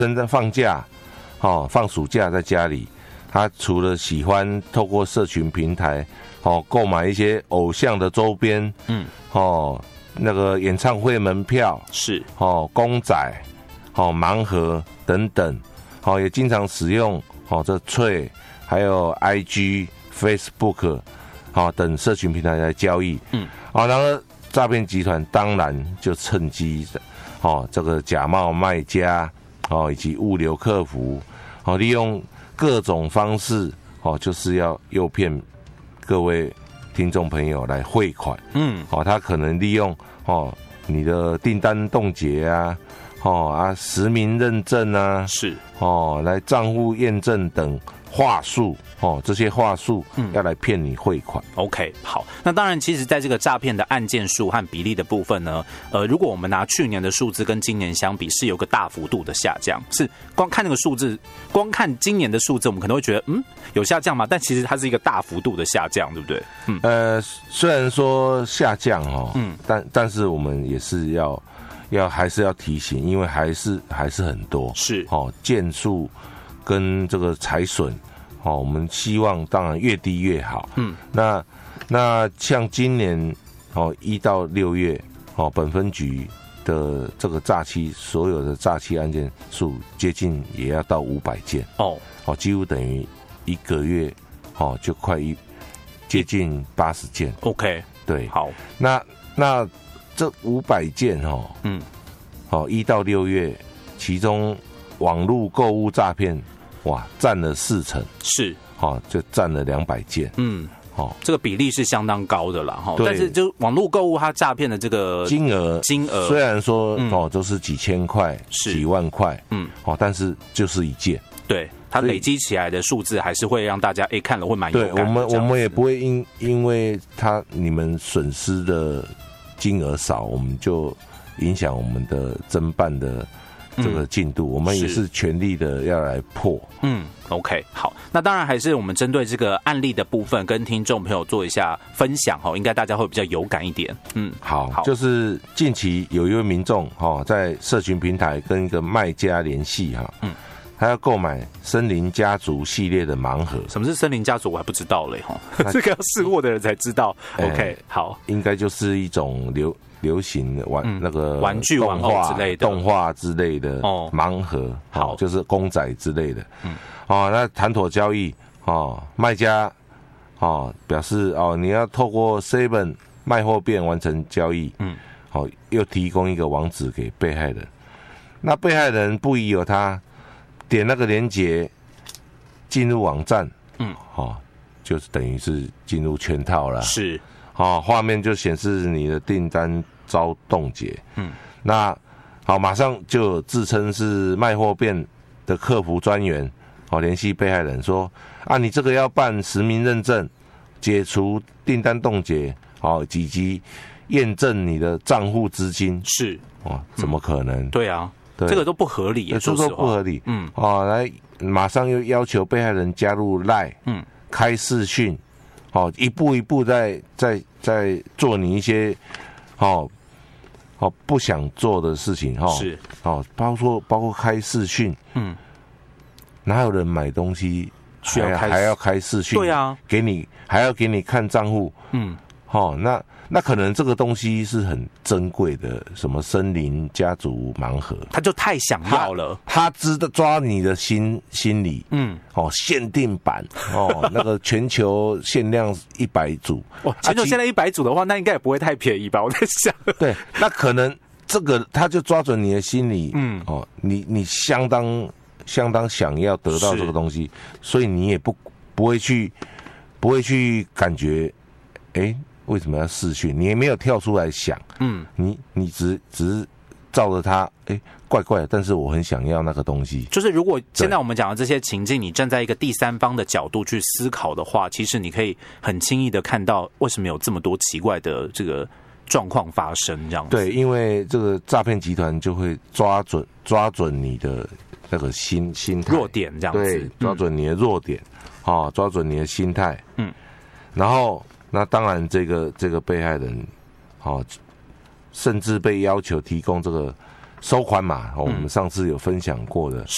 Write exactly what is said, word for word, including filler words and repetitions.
生在放假，哦，放暑假在家里，他除了喜欢透过社群平台，哦，购买一些偶像的周边，嗯，哦，那个演唱会门票是， 哦，公仔，哦，盲盒等等，哦，也经常使用哦这脆，还有 I G、Facebook， 哦等社群平台来交易，嗯，啊、哦，然后诈骗集团当然就趁机，哦，这个假冒卖家，哦，以及物流客服，哦，利用各种方式，哦，就是要诱骗各位听众朋友来汇款，嗯，哦，他可能利用哦你的订单冻结啊，哦啊实名认证啊， 是， 哦来账户验证等话术，哦这些话术要来骗你汇款。 嗯、OK， 好，那当然，其实在这个诈骗的案件数和比例的部分呢，呃，如果我们拿去年的数字跟今年相比，是有个大幅度的下降。是光看那个数字，光看今年的数字，我们可能会觉得，嗯，有下降吗？但其实它是一个大幅度的下降，对不对？嗯， 呃，虽然说下降哦，嗯，但但是我们也是要要还是要提醒，因为还是还是很多是哦，件数跟这个财损。哦，我们希望当然越低越好。嗯，那那像今年哦一到六月哦，本分局的这个诈欺所有的诈欺案件数接近也要到五百件哦，哦几乎等于一个月哦就快一接近八十件。 OK， 对， 好， 那那这五百件哦，嗯，哦一到六月，其中网络购物诈骗。哇，占了四成， 是， 哦，就占了两百件，嗯， 哦，这个比例是相当高的啦，哈。但是就网络购物，它诈骗的这个金额， 金额虽然说、嗯、哦都是几千块、几万块， 嗯， 哦，但是就是一件， 对，它累积起来的数字还是会让大家哎看了会蛮有感的。 对，我们我们也不会因因为它你们损失的金额少，我们就影响我们的侦办的。这个进度、嗯，我们也是全力的要来破。 嗯 ，OK， 好，那当然还是我们针对这个案例的部分，跟听众朋友做一下分享哈，应该大家会比较有感一点。嗯， 好，好就是近期有一位民众哈，在社群平台跟一个卖家联系哈，嗯，他要购买森林家族系列的盲盒。 什么是森林家族？我还不知道嘞哈，这个要试货的人才知道。OK，、欸、好， 应该就是一种流。流行的玩、嗯、那个玩具、玩偶之类的动画之类的盲盒，哦、好，就是公仔之类的。嗯，哦，那谈妥交易，哦，卖家，哦，表示哦，你要透过 Seven 卖货店完成交易。嗯，好、哦，又提供一个网址给被害人。那被害人不疑有他，点那个连结进入网站，嗯，哦，就是等于是进入圈套了。 是。 好、哦，画面就显示你的订单遭冻结。嗯，那好，马上就自称是卖货店的客服专员，好、哦，联系被害人说啊，你这个要办实名认证，解除订单冻结，好、哦，以及验证你的账户资金。 是， 哇，怎么可能？ 嗯、对啊，对，这个都不合理， 说说不合理。嗯，哦，来，马上又要求被害人加入 Line， 嗯，开视讯。哦，一步一步在在在做你一些，哦，哦不想做的事情哈、哦， 是哦，包括包括开视讯，嗯，哪有人买东西需要还要开视讯？ 对啊， 给你还要给你看账户，嗯，哦，那那可能这个东西是很珍贵的，什么森林家族盲盒， 他就太想要了， 他知道抓你的心心理，嗯，哦，限定版，哦，那个全球限量一百组， 哇，全球限量一百组的话，那应该也不会太便宜吧？我在想， 对，那可能这个他就抓准你的心理，嗯，哦，你你相当相当想要得到这个东西，所以你也不不会去不会去感觉，哎。为什么要视讯？你也没有跳出来想，嗯，你你只只是照着它，哎，怪怪的，但是我很想要那个东西。 就是如果现在我们讲的这些情境，你站在一个第三方的角度去思考的话，其实你可以很轻易的看到为什么有这么多奇怪的这个状况发生，这样子。 对，因为这个诈骗集团就会抓准抓准你的那个心心态弱点，这样子， 对，抓准你的弱点，嗯哦、抓准你的心态，嗯，然后。那当然，这个这个被害人，哦，甚至被要求提供这个收款码，哦，我们上次有分享过的，